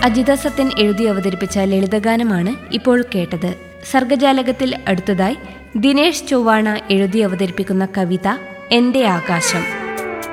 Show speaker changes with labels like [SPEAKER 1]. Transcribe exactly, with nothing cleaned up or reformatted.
[SPEAKER 1] അജിത സത്യൻ എഴുതി അവതരിപ്പിച്ച ലളിതഗാനമാണ് ഇപ്പോൾ കേട്ടത്. സർഗജാലകത്തിൽ അടുത്തതായി ദിനേശ് ചൊവ്വാണ എഴുതി അവതരിപ്പിക്കുന്ന കവിത എന്റെ ആകാശം.